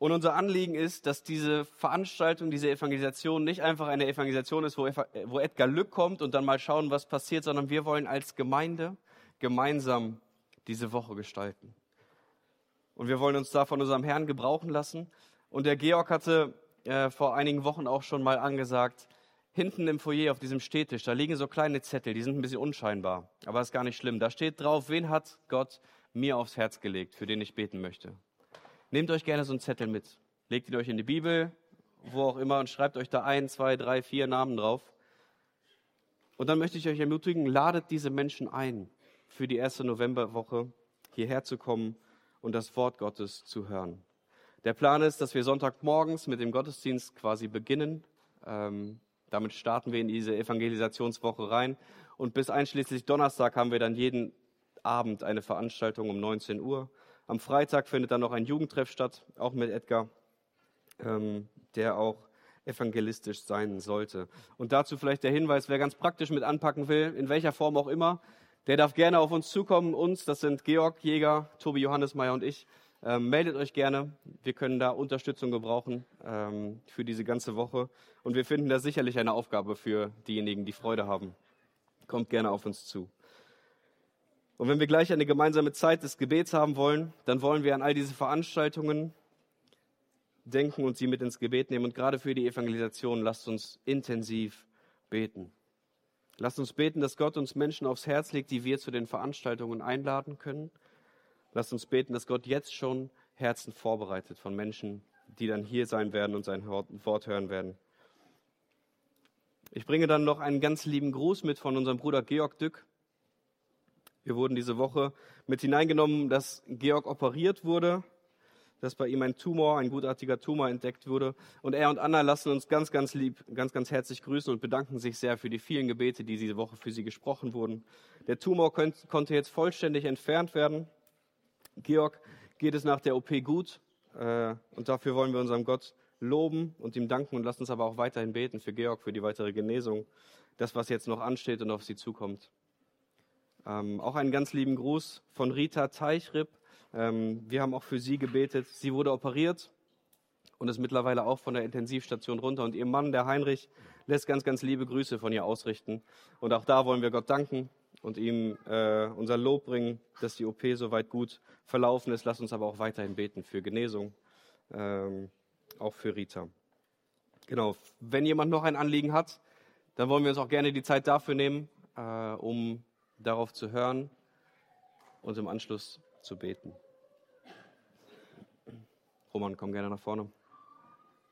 Und unser Anliegen ist, dass diese Veranstaltung, diese Evangelisation nicht einfach eine Evangelisation ist, wo Edgar Lück kommt und dann mal schauen, was passiert, sondern wir wollen als Gemeinde gemeinsam diese Woche gestalten. Und wir wollen uns da von unserem Herrn gebrauchen lassen. Und der Georg hatte vor einigen Wochen auch schon mal angesagt, hinten im Foyer auf diesem Stehtisch, da liegen so kleine Zettel, die sind ein bisschen unscheinbar, aber ist gar nicht schlimm. Da steht drauf, wen hat Gott mir aufs Herz gelegt, für den ich beten möchte. Nehmt euch gerne so einen Zettel mit, legt ihn euch in die Bibel, wo auch immer und schreibt euch da 1, 2, 3, 4 Namen drauf. Und dann möchte ich euch ermutigen, ladet diese Menschen ein, für die erste Novemberwoche hierher zu kommen und das Wort Gottes zu hören. Der Plan ist, dass wir Sonntagmorgens mit dem Gottesdienst quasi beginnen. Damit starten wir in diese Evangelisationswoche rein. Und bis einschließlich Donnerstag haben wir dann jeden Abend eine Veranstaltung um 19 Uhr. Am Freitag findet dann noch ein Jugendtreff statt, auch mit Edgar, der auch evangelistisch sein sollte. Und dazu vielleicht der Hinweis, wer ganz praktisch mit anpacken will, in welcher Form auch immer, der darf gerne auf uns zukommen. Uns, das sind Georg Jäger, Tobi Johannesmeier und ich. Meldet euch gerne, wir können da Unterstützung gebrauchen für diese ganze Woche und wir finden da sicherlich eine Aufgabe für diejenigen, die Freude haben. Kommt gerne auf uns zu. Und wenn wir gleich eine gemeinsame Zeit des Gebets haben wollen, dann wollen wir an all diese Veranstaltungen denken und sie mit ins Gebet nehmen. Und gerade für die Evangelisation lasst uns intensiv beten. Lasst uns beten, dass Gott uns Menschen aufs Herz legt, die wir zu den Veranstaltungen einladen können. Lasst uns beten, dass Gott jetzt schon Herzen vorbereitet von Menschen, die dann hier sein werden und sein Wort hören werden. Ich bringe dann noch einen ganz lieben Gruß mit von unserem Bruder Georg Dück. Wir wurden diese Woche mit hineingenommen, dass Georg operiert wurde, dass bei ihm ein gutartiger Tumor entdeckt wurde. Und er und Anna lassen uns ganz, ganz lieb, ganz, ganz herzlich grüßen und bedanken sich sehr für die vielen Gebete, die diese Woche für sie gesprochen wurden. Der Tumor konnte jetzt vollständig entfernt werden. Georg geht es nach der OP gut und dafür wollen wir unserem Gott loben und ihm danken und lasst uns aber auch weiterhin beten für Georg, für die weitere Genesung, das, was jetzt noch ansteht und auf sie zukommt. Auch einen ganz lieben Gruß von Rita Teichrib. Wir haben auch für sie gebetet. Sie wurde operiert und ist mittlerweile auch von der Intensivstation runter und ihr Mann, der Heinrich, lässt ganz, ganz liebe Grüße von ihr ausrichten. Und auch da wollen wir Gott danken und ihm unser Lob bringen, dass die OP soweit gut verlaufen ist. Lasst uns aber auch weiterhin beten für Genesung, auch für Rita. Genau, wenn jemand noch ein Anliegen hat, dann wollen wir uns auch gerne die Zeit dafür nehmen, um darauf zu hören und im Anschluss zu beten. Roman, komm gerne nach vorne.